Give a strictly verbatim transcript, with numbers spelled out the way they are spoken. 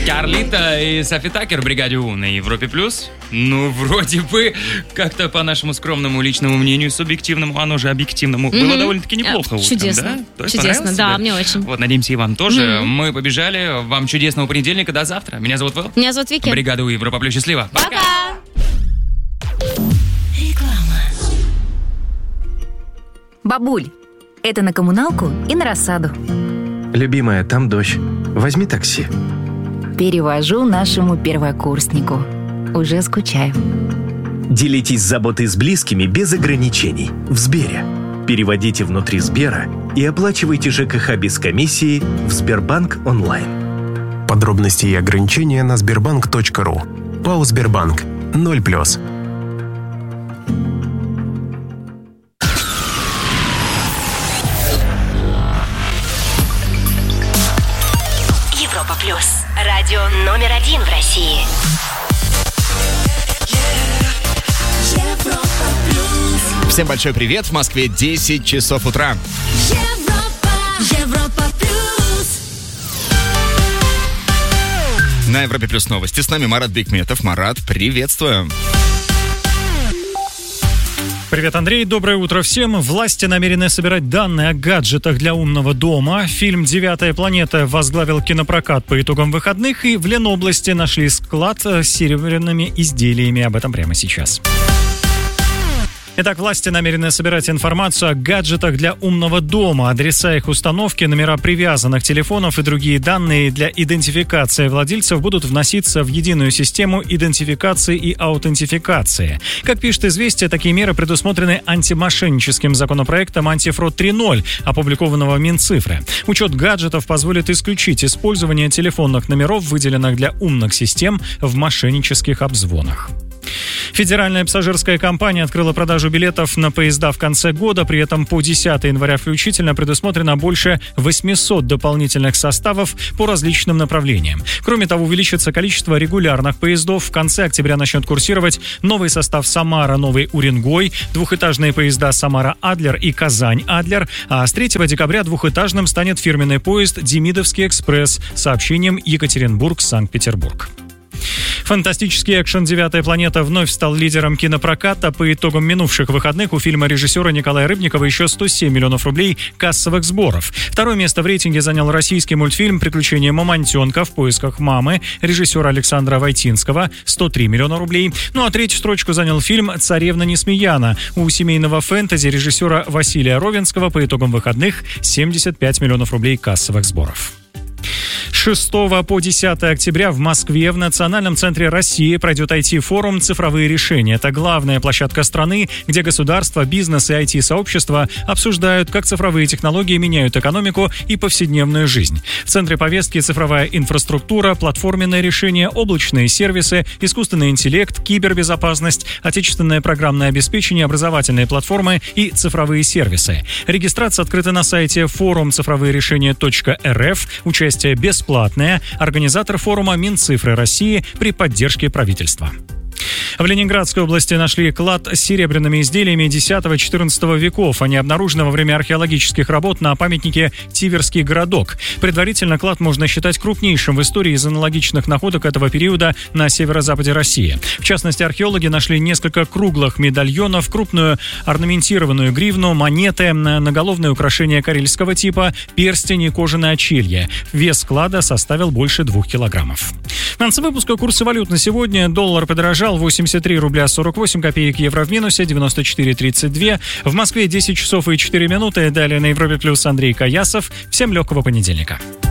Карлита и Софи Таккер в «Бригаде У» на Европе+. Ну, вроде бы, как-то по нашему скромному личному мнению, субъективному, оно же объективному, mm-hmm. было довольно-таки неплохо. Чудесно. Утром, да? То есть чудесно, да, мне очень. Вот, надеемся, и вам тоже. Mm-hmm. Мы побежали. Вам чудесного понедельника. До завтра. Меня зовут Вэл. Меня зовут Вики. «Бригада У» Европа+. Счастливо. Пока! Реклама. Бабуль, это на коммуналку и на рассаду. Любимая, там дождь. Возьми такси. Перевожу нашему первокурснику. Уже скучаю. Делитесь заботой с близкими без ограничений. В Сбере. Переводите внутри Сбера и оплачивайте ЖКХ без комиссии в Сбербанк онлайн. Подробности и ограничения на сбербанк точка ру. ПАО «Сбербанк». ноль плюс. Европа Плюс. Радио номер один в России. Европа Плюс. Всем большой привет. В Москве десять часов утра. Европа, Европа Плюс. На Европе Плюс новости. С нами Марат Бекметов. Марат, приветствую. Привет, Андрей. Доброе утро всем. Власти намерены собирать данные о гаджетах для умного дома. Фильм «Девятая планета» возглавил кинопрокат по итогам выходных, и в Ленобласти нашли склад с серебряными изделиями. Об этом прямо сейчас. Итак, власти намерены собирать информацию о гаджетах для умного дома, адреса их установки, номера привязанных телефонов и другие данные для идентификации владельцев будут вноситься в единую систему идентификации и аутентификации. Как пишет «Известия», такие меры предусмотрены антимошенническим законопроектом «Антифрод три ноль», опубликованного в Минцифры. Учет гаджетов позволит исключить использование телефонных номеров, выделенных для умных систем, в мошеннических обзвонах. Федеральная пассажирская компания открыла продажу билетов на поезда в конце года. При этом по десятое января включительно предусмотрено больше восемьсот дополнительных составов по различным направлениям. Кроме того, увеличится количество регулярных поездов. В конце октября начнет курсировать новый состав Самара-Новый Уренгой, двухэтажные поезда Самара-Адлер и Казань-Адлер, а с третьего декабря двухэтажным станет фирменный поезд Демидовский экспресс с сообщением Екатеринбург-Санкт-Петербург. Фантастический экшен «Девятая планета» вновь стал лидером кинопроката. По итогам минувших выходных у фильма режиссера Николая Рыбникова еще сто семь миллионов рублей кассовых сборов. Второе место в рейтинге занял российский мультфильм «Приключения мамонтенка в поисках мамы» режиссера Александра Войтинского, сто три миллиона рублей. Ну а третью строчку занял фильм «Царевна Несмеяна» у семейного фэнтези режиссера Василия Ровенского. По итогам выходных семьдесят пять миллионов рублей кассовых сборов. С шестого по десятое октября в Москве в Национальном центре России пройдет ай ти-форум «Цифровые решения». Это главная площадка страны, где государство, бизнес и ай ти-сообщество обсуждают, как цифровые технологии меняют экономику и повседневную жизнь. В центре повестки цифровая инфраструктура, платформенные решения, облачные сервисы, искусственный интеллект, кибербезопасность, отечественное программное обеспечение, образовательные платформы и цифровые сервисы. Регистрация открыта на сайте форум цифровые решения точка эр эф. Участие бесплатное. Организатор форума Минцифры России при поддержке правительства. В Ленинградской области нашли клад с серебряными изделиями десятого-четырнадцатого веков. Они обнаружены во время археологических работ на памятнике Тиверский городок. Предварительно клад можно считать крупнейшим в истории из аналогичных находок этого периода на северо-западе России. В частности, археологи нашли несколько круглых медальонов, крупную орнаментированную гривну, монеты, наголовные украшения карельского типа, перстень и кожаное очелье. Вес клада составил больше двух килограммов. В конце выпуска курсы валют на сегодня. Доллар подорожал, восемьдесят три рубля сорок восемь копеек, евро в минусе, девяносто четыре тридцать два. В Москве десять часов и четыре минуты. Далее на Европе Плюс Андрей Каясов. Всем легкого понедельника.